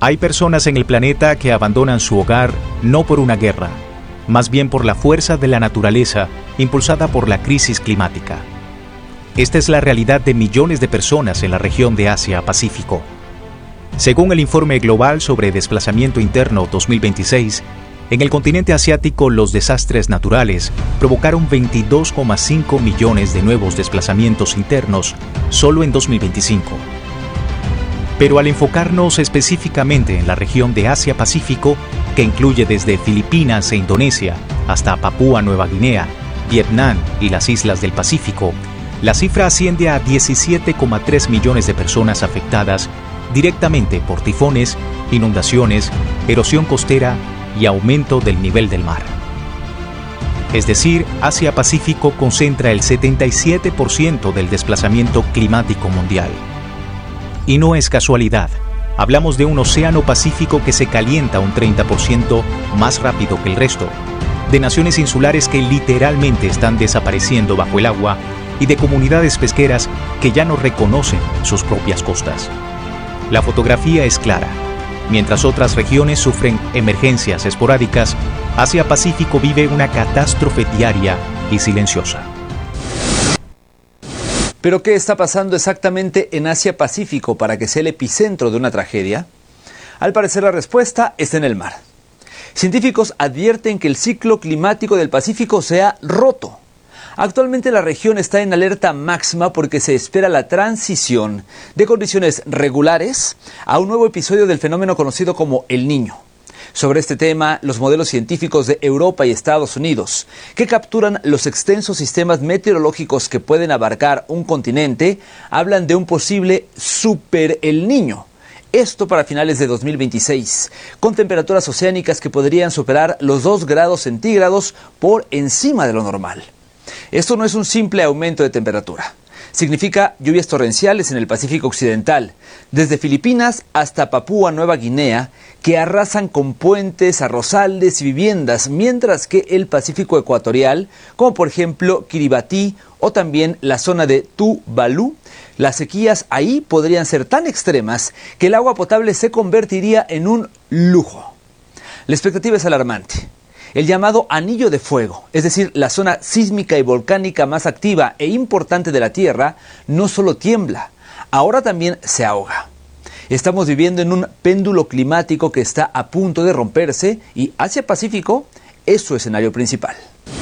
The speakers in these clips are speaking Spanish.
Hay personas en el planeta que abandonan su hogar no por una guerra, más bien por la fuerza de la naturaleza impulsada por la crisis climática. Esta es la realidad de millones de personas en la región de Asia-Pacífico. Según el Informe Global sobre Desplazamiento Interno 2026, en el continente asiático los desastres naturales provocaron 22,5 millones de nuevos desplazamientos internos solo en 2025. Pero al enfocarnos específicamente en la región de Asia-Pacífico, que incluye desde Filipinas e Indonesia hasta Papúa Nueva Guinea, Vietnam y las islas del Pacífico, la cifra asciende a 17,3 millones de personas afectadas directamente por tifones, inundaciones, erosión costera y aumento del nivel del mar. Es decir, Asia-Pacífico concentra el 77% del desplazamiento climático mundial. Y no es casualidad. Hablamos de un océano Pacífico que se calienta un 30% más rápido que el resto, de naciones insulares que literalmente están desapareciendo bajo el agua y de comunidades pesqueras que ya no reconocen sus propias costas. La fotografía es clara. Mientras otras regiones sufren emergencias esporádicas, Asia-Pacífico vive una catástrofe diaria y silenciosa. ¿Pero qué está pasando exactamente en Asia-Pacífico para que sea el epicentro de una tragedia? Al parecer la respuesta está en el mar. Científicos advierten que el ciclo climático del Pacífico se ha roto. Actualmente la región está en alerta máxima porque se espera la transición de condiciones regulares a un nuevo episodio del fenómeno conocido como El Niño. Sobre este tema, los modelos científicos de Europa y Estados Unidos, que capturan los extensos sistemas meteorológicos que pueden abarcar un continente, hablan de un posible super El Niño. Esto para finales de 2026, con temperaturas oceánicas que podrían superar los 2 grados centígrados por encima de lo normal. Esto no es un simple aumento de temperatura. Significa lluvias torrenciales en el Pacífico Occidental, desde Filipinas hasta Papúa Nueva Guinea, que arrasan con puentes, arrozales y viviendas, mientras que el Pacífico Ecuatorial, como por ejemplo Kiribati o también la zona de Tuvalu, las sequías ahí podrían ser tan extremas que el agua potable se convertiría en un lujo. La expectativa es alarmante. El llamado Anillo de Fuego, es decir, la zona sísmica y volcánica más activa e importante de la Tierra, no solo tiembla, ahora también se ahoga. Estamos viviendo en un péndulo climático que está a punto de romperse y Asia-Pacífico es su escenario principal.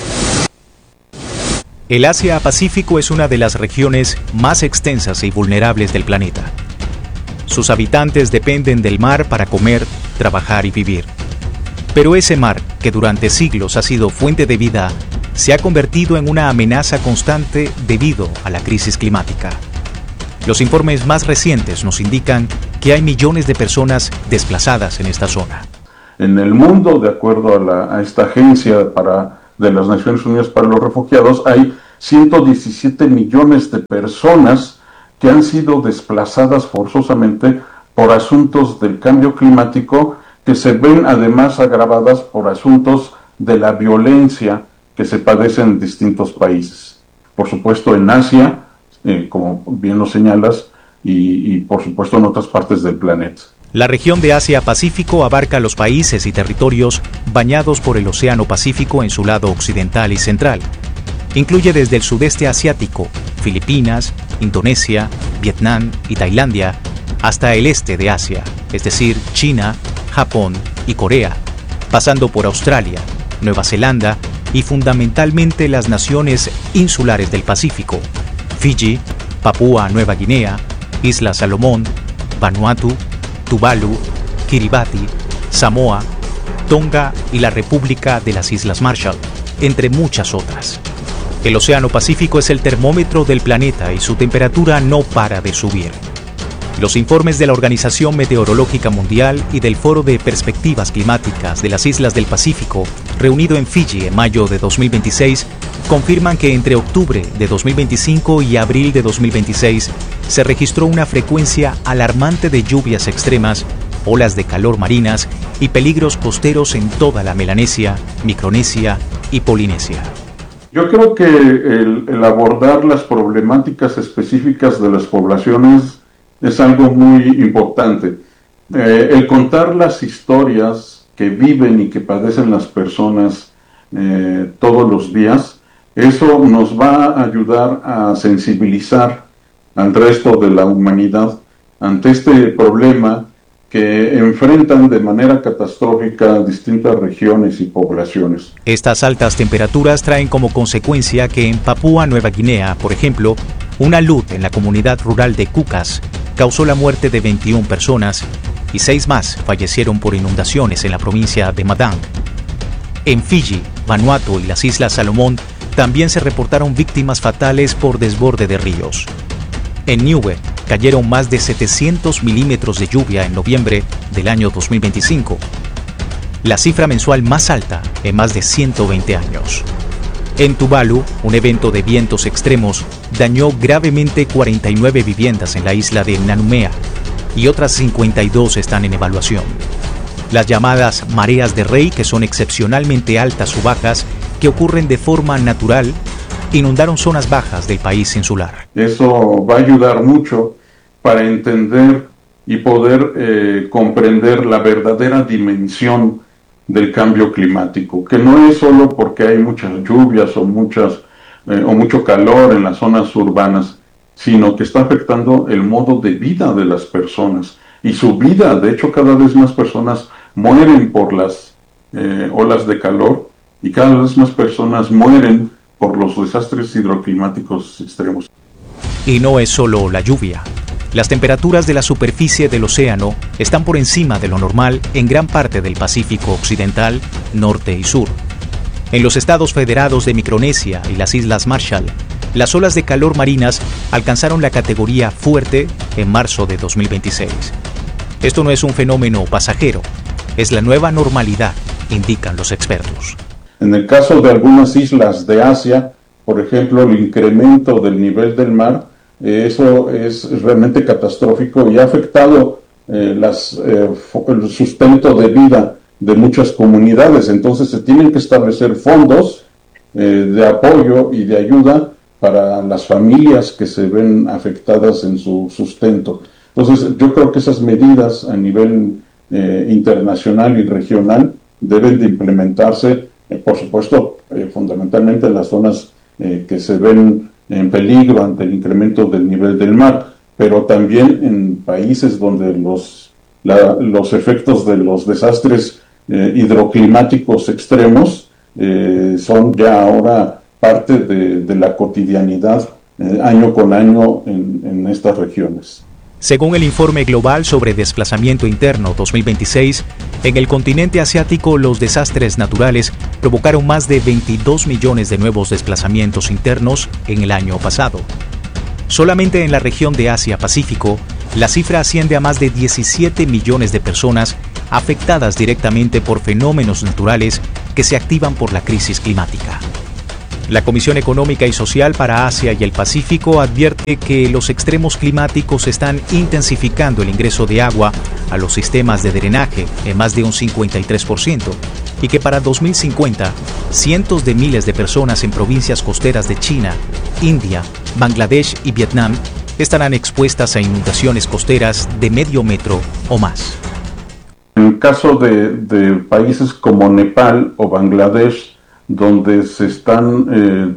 El Asia-Pacífico es una de las regiones más extensas y vulnerables del planeta. Sus habitantes dependen del mar para comer, trabajar y vivir. Pero ese mar, que durante siglos ha sido fuente de vida, se ha convertido en una amenaza constante debido a la crisis climática. Los informes más recientes nos indican que hay millones de personas desplazadas en esta zona. En el mundo, de acuerdo a esta agencia de las Naciones Unidas para los Refugiados, hay 117 millones de personas que han sido desplazadas forzosamente por asuntos del cambio climático, que se ven además agravadas por asuntos de la violencia que se padece en distintos países. Por supuesto en Asia, como bien lo señalas, y por supuesto en otras partes del planeta. La región de Asia-Pacífico abarca los países y territorios bañados por el Océano Pacífico en su lado occidental y central. Incluye desde el sudeste asiático, Filipinas, Indonesia, Vietnam y Tailandia, hasta el este de Asia, es decir, China, Japón y Corea, pasando por Australia, Nueva Zelanda y fundamentalmente las naciones insulares del Pacífico, Fiji, Papúa Nueva Guinea, Islas Salomón, Vanuatu, Tuvalu, Kiribati, Samoa, Tonga y la República de las Islas Marshall, entre muchas otras. El Océano Pacífico es el termómetro del planeta y su temperatura no para de subir. Los informes de la Organización Meteorológica Mundial y del Foro de Perspectivas Climáticas de las Islas del Pacífico, reunido en Fiji en mayo de 2026, confirman que entre octubre de 2025 y abril de 2026 se registró una frecuencia alarmante de lluvias extremas, olas de calor marinas y peligros costeros en toda la Melanesia, Micronesia y Polinesia. Yo creo que el abordar las problemáticas específicas de las poblaciones es algo muy importante. El contar las historias que viven y que padecen las personas todos los días, eso nos va a ayudar a sensibilizar al resto de la humanidad ante este problema que enfrentan de manera catastrófica distintas regiones y poblaciones. Estas altas temperaturas traen como consecuencia que en Papúa Nueva Guinea, por ejemplo, una luz en la comunidad rural de Cucas causó la muerte de 21 personas y 6 más fallecieron por inundaciones en la provincia de Madang. En Fiji, Vanuatu y las Islas Salomón también se reportaron víctimas fatales por desborde de ríos. En Niue cayeron más de 700 milímetros de lluvia en noviembre del año 2025, la cifra mensual más alta en más de 120 años. En Tuvalu, un evento de vientos extremos dañó gravemente 49 viviendas en la isla de Nanumea y otras 52 están en evaluación. Las llamadas mareas de rey, que son excepcionalmente altas o bajas, que ocurren de forma natural, inundaron zonas bajas del país insular. Eso va a ayudar mucho para entender y poder comprender la verdadera dimensión del cambio climático, que no es solo porque hay muchas lluvias o mucho calor en las zonas urbanas, sino que está afectando el modo de vida de las personas y su vida. De hecho, cada vez más personas mueren por las olas de calor y cada vez más personas mueren por los desastres hidroclimáticos extremos. Y no es solo la lluvia. Las temperaturas de la superficie del océano están por encima de lo normal en gran parte del Pacífico Occidental, Norte y Sur. En los estados federados de Micronesia y las Islas Marshall, las olas de calor marinas alcanzaron la categoría fuerte en marzo de 2026. Esto no es un fenómeno pasajero, es la nueva normalidad, indican los expertos. En el caso de algunas islas de Asia, por ejemplo, el incremento del nivel del mar, eso es realmente catastrófico y ha afectado el sustento de vida de muchas comunidades. Entonces se tienen que establecer fondos de apoyo y de ayuda para las familias que se ven afectadas en su sustento. Entonces yo creo que esas medidas a nivel internacional y regional deben de implementarse, por supuesto, fundamentalmente en las zonas que se ven en peligro ante el incremento del nivel del mar, pero también en países donde los efectos de los desastres hidroclimáticos extremos son ya ahora parte de la cotidianidad año con año en estas regiones. Según el Informe Global sobre Desplazamiento Interno 2026, en el continente asiático los desastres naturales provocaron más de 22 millones de nuevos desplazamientos internos en el año pasado. Solamente en la región de Asia-Pacífico, la cifra asciende a más de 17 millones de personas afectadas directamente por fenómenos naturales que se activan por la crisis climática. La Comisión Económica y Social para Asia y el Pacífico advierte que los extremos climáticos están intensificando el ingreso de agua a los sistemas de drenaje en más de un 53% y que para 2050 cientos de miles de personas en provincias costeras de China, India, Bangladesh y Vietnam estarán expuestas a inundaciones costeras de medio metro o más. En el caso de países como Nepal o Bangladesh, donde se están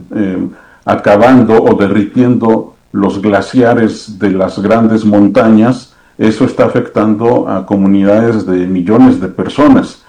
acabando o derritiendo los glaciares de las grandes montañas, eso está afectando a comunidades de millones de personas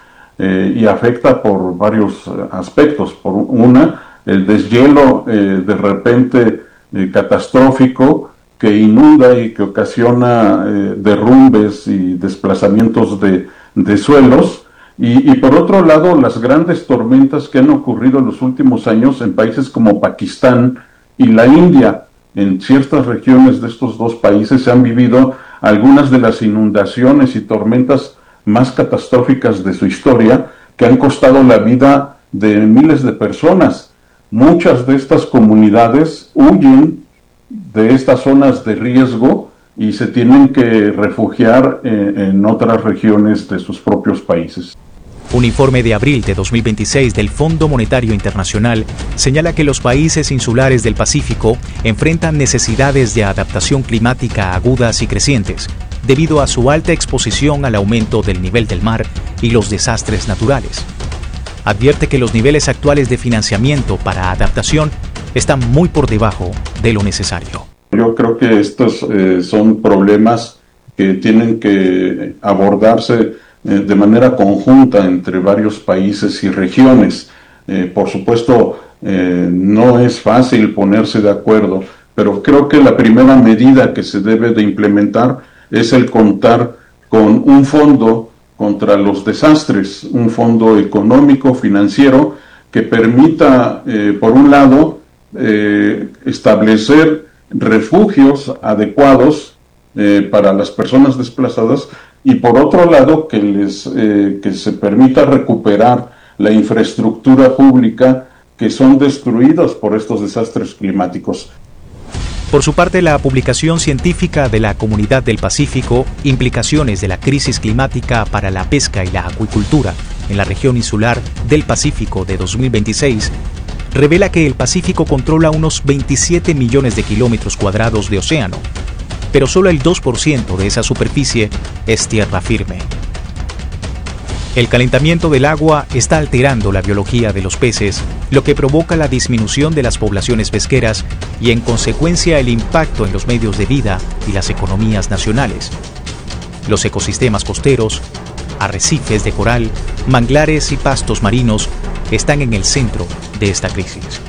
y afecta por varios aspectos. Por una, el deshielo de repente catastrófico que inunda y que ocasiona derrumbes y desplazamientos de suelos. Y por otro lado, las grandes tormentas que han ocurrido en los últimos años en países como Pakistán y la India. En ciertas regiones de estos dos países se han vivido algunas de las inundaciones y tormentas más catastróficas de su historia, que han costado la vida de miles de personas. Muchas de estas comunidades huyen de estas zonas de riesgo y se tienen que refugiar en otras regiones de sus propios países. Un informe de abril de 2026 del Fondo Monetario Internacional señala que los países insulares del Pacífico enfrentan necesidades de adaptación climática agudas y crecientes, debido a su alta exposición al aumento del nivel del mar y los desastres naturales. Advierte que los niveles actuales de financiamiento para adaptación están muy por debajo de lo necesario. Yo creo que estos son problemas que tienen que abordarse de manera conjunta entre varios países y regiones. Por supuesto, no es fácil ponerse de acuerdo, pero creo que la primera medida que se debe de implementar es el contar con un fondo contra los desastres, un fondo económico, financiero, que permita, por un lado, establecer refugios adecuados para las personas desplazadas y, por otro lado, que se permita recuperar la infraestructura pública que son destruidos por estos desastres climáticos. Por su parte, la publicación científica de la Comunidad del Pacífico, Implicaciones de la crisis climática para la pesca y la acuicultura en la región insular del Pacífico de 2026, revela que el Pacífico controla unos 27 millones de kilómetros cuadrados de océano, pero solo el 2% de esa superficie es tierra firme. El calentamiento del agua está alterando la biología de los peces, lo que provoca la disminución de las poblaciones pesqueras y, en consecuencia, el impacto en los medios de vida y las economías nacionales. Los ecosistemas costeros, arrecifes de coral, manglares y pastos marinos están en el centro de esta crisis.